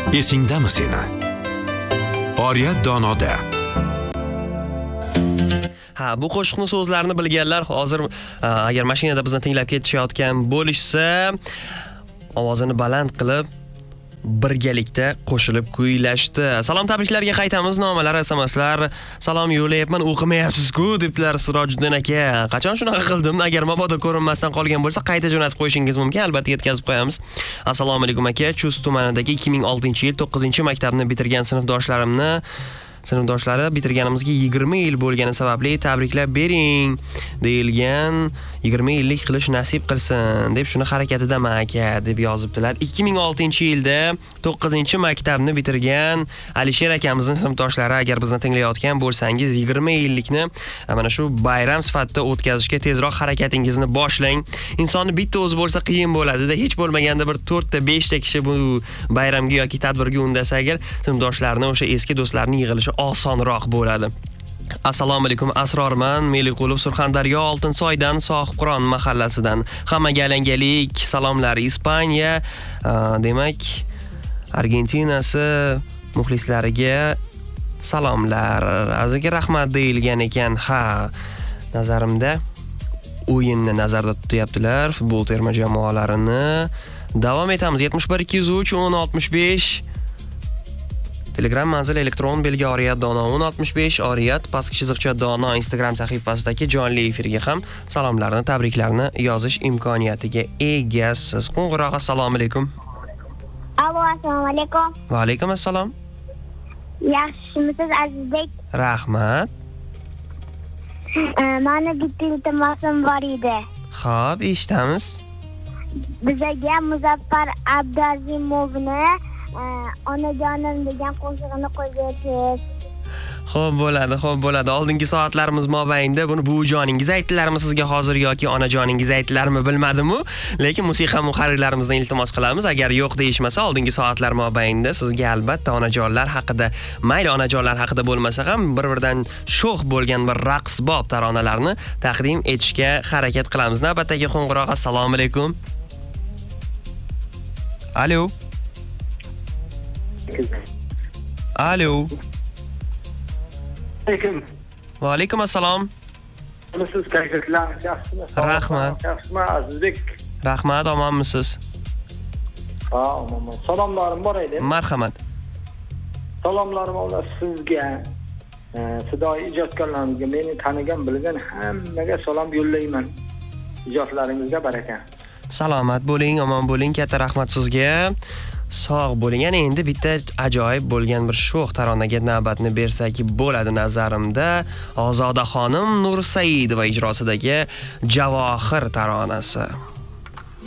Esingdami seni? Oriyat donoda. Ha, bu qo'shiqning so'zlarini bilganlar hozir agar mashinada bizni tinglab ketishayotgan bo'lishsa, ovozini baland qilib birgalikda qo'shilib kuylashdi. Salom, tabriklarga qaytamiz. Nomalar, SMSlar, salom yo'layapman, o'qimayapsiz-ku debdilar Sirojiddin aka. Qachon shunaqa qildim? Agar mabodo ko'rinmasdan qolgan bo'lsa, qayta jo'natib qo'yishingiz mumkin. Albatta yetkazib qo'yamiz. Assalomu alaykum aka. Chust tumanidagi 2006-yil 9-maktabni bitirgan sinfdoshlari bitirganimizga 20 yil bo'lgani sababli tabriklab bering deyilgan. 20 yillik qilish nasib qilsin deb shuni harakatidaman aka deb yozibdilar. 2006-yilda 9-maktabni bitirgan Alisher akamizning sinfdoshlari, agar bizni tinglayotgan bo'lsangiz, 20 yillikni mana shu bayram sifatida o'tkazishga tezroq harakatingizni boshlang. Insonni bitta o'zi bo'lsa qiyin bo'ladi-da, hech bo'lmaganda bir 4 ta 5 ta kishi bu bayramga yoki tadbirga undasa agar sinfdoshlarni, o'sha eski do'stlarning yig'ilishi osonroq bo'ladi. Assalomu alaykum, Asrorman, Meliqulov, Surxondaryo, Oltinsoydan, Sohibqiron mahallasidan. Hammaga alangalik salomlar. Ispaniya, demak, Argentinasi muxlislariga salomlar. Aziga rahmat deyilgan ekan. Ha, nazarimda o'yinni nazarda tutyaptilar, futbol terma jamoalarini. Davom etamiz. 71 203 1065 Telegram manzil elektron belgi Oriyat Dono 1065 Oriyat _ Dono Instagram sahifasidagi jonli efirga ham salomlarni, tabriklarni yozish imkoniyatiga egasiz. Qo'ng'iroq, assalomu alaykum. Alo, assalomu alaykum. Va alaykum assalom. Yaxshimisiz Azizbek? Rahmat. Mani bitta iltimosim bor edi. Xo'p, eshitamiz. Bizaga Muzaffar Abduazimovni onajonim degan qo'shig'ini qo'ygansiz. Xo'p bo'ladi. Oldingi soatlarimiz mobaynida buni buvijoningiz aytdilarmi sizga hozir yoki onajoningiz aytdilarmi bilmadim-u, lekin musiqa muharrirlarimizdan iltimos qilamiz. Agar yo'q deyishmasa, oldingi soatlar mobaynida sizga albatta onajonlar haqida, mayli onajonlar haqida bo'lmasa ham bir-biridan sho'x bo'lgan bir raqsbob taronalarni taqdim etishga harakat qilamiz. Navbatdagi qo'ng'iroq, assalomu alaykum. Alo. Alo. Va alaykum assalom. Siz kayfiyatlaringiz yaxshimi? Rahmat. Yaxshimi Azizbek? Rahmat, omonmisiz? Ha, omonman. Salomlarim bor edi. Marhamat. Salomlarim olar sizga, Fidoyi ijodkorlarimizga, meni tanigan, bilgan hammaga salom yo'llayman. Ijodlaringizga baraka. Salomat bo'ling, omon bo'ling. Katta rahmat sizga. Sog' bo'ling. Yana endi bitta ajoyib bo'lgan bir sho'x taronaga navbatni bersak bo'ladi nazarimda. Ozoda xonim Nur Saidova ijrosidagi Javohir taronasi.